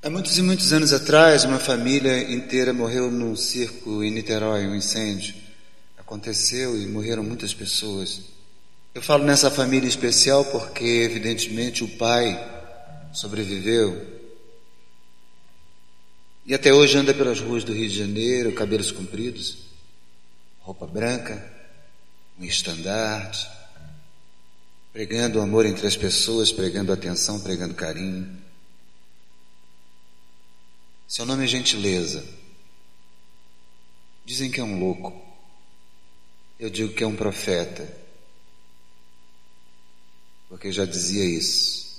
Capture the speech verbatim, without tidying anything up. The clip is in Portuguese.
Há muitos e muitos anos atrás, uma família inteira morreu num circo em Niterói, um incêndio. Aconteceu e morreram muitas pessoas. Eu falo nessa família especial porque, evidentemente, o pai sobreviveu. E até hoje anda pelas ruas do Rio de Janeiro, cabelos compridos, roupa branca, um estandarte, pregando o amor entre as pessoas, pregando atenção, pregando carinho. Seu nome é Gentileza. Dizem que é um louco. Eu digo que é um profeta, porque já dizia isso.